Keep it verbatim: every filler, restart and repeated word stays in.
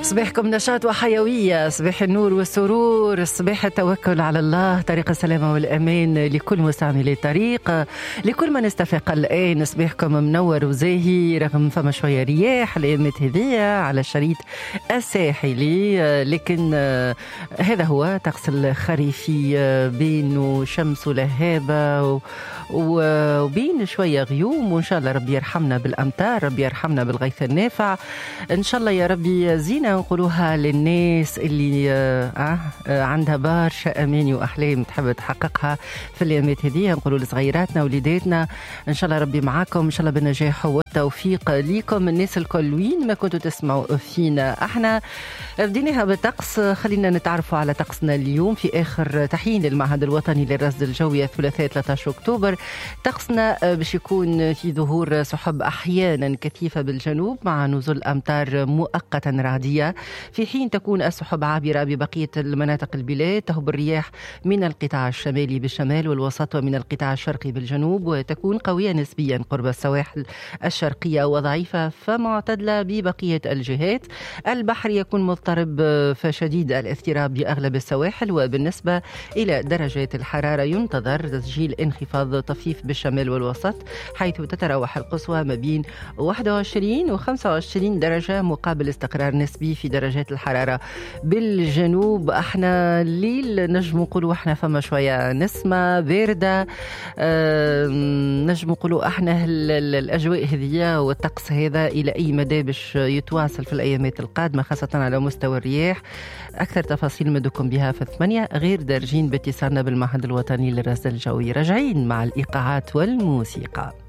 صباحكم نشاط وحيوية، صباح النور والسرور، صباح التوكل على الله، طريق السلامة والأمان لكل مستعملي الطريق، لكل من استفاق الآن. صباحكم منور وزاهي رغم فما شوية رياح الأيامات هذية على الشريط الساحلي، لكن هذا هو طقس الخريفي بين شمس لهابة وبين شوية غيوم، وإن شاء الله ربي يرحمنا بالأمطار، ربي يرحمنا بالغيث النافع إن شاء الله يا ربي. زينة نقولوها للناس اللي آه آه عندها برشا أماني وأحلام تحب تحققها في الأيامات هذه، نقولوا لصغيراتنا وليداتنا إن شاء الله ربي معاكم، إن شاء الله بالنجاح والتوفيق ليكم الناس الكل وين ما كنتوا تسمعوا فينا. احنا بديناها بالطقس، خلينا نتعرفوا على طقسنا اليوم في آخر تحيين للمعهد الوطني للرصد الجوي الثلاثاء ثلاثة عشر أكتوبر. طقسنا باش يكون في ظهور سحب أحيانا كثيفة بالجنوب مع نزول أمطار مؤقتا رعدية، في حين تكون السحب عابرة ببقية المناطق البلاد. تهب الرياح من القطاع الشمالي بالشمال والوسط ومن القطاع الشرقي بالجنوب، وتكون قوية نسبيا قرب السواحل الشرقية وضعيفة فمعتدلة ببقية الجهات. البحر يكون مضطرب فشديد الاضطراب بأغلب السواحل، وبالنسبة إلى درجات الحرارة ينتظر تسجيل انخفاض طفيف بالشمال والوسط، حيث تتراوح القصوى ما بين واحد وعشرين و خمسة وعشرين درجة مقابل استقرار نسبي في درجات الحرارة بالجنوب. احنا الليل نجم نقولوا احنا فما شوية نسمة باردة، اه نجم نقولوا احنا الأجواء هذه والطقس هذا إلى أي مدى باش يتواصل في الأيامات القادمة خاصة على مستوى الرياح. أكثر تفاصيل مدكم بها في الثمانية غير دارجين باتصالنا بالمعهد الوطني للرصد الجوي. راجعين مع الإيقاعات والموسيقى.